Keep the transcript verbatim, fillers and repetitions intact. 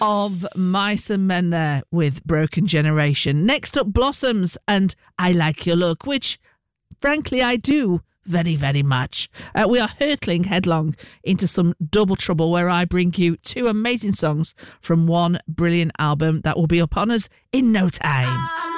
of Mice and Men there with Broken Generation. Next up, Blossoms and I Like Your Look, which, frankly, I do very, very much. Uh, we are hurtling headlong into some double trouble where I bring you two amazing songs from one brilliant album that will be upon us in no time.